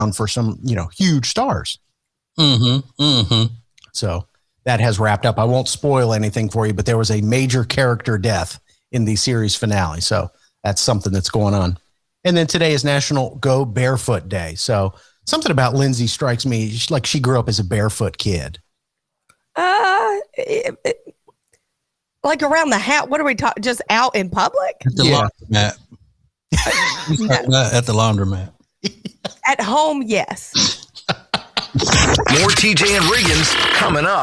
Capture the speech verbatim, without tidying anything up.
for some, you know, huge stars. Mm-hmm. Mm-hmm. So that has wrapped up. I won't spoil anything for you, but there was a major character death in the series finale. So that's something that's going on. And then today is National Go Barefoot Day. So something about Lindsay strikes me like she grew up as a barefoot kid. Uh, it, it, like around the house. What are we talking? Just out in public? At the Yeah. laundromat. At the laundromat. At home, yes. More T J and Riggins coming up.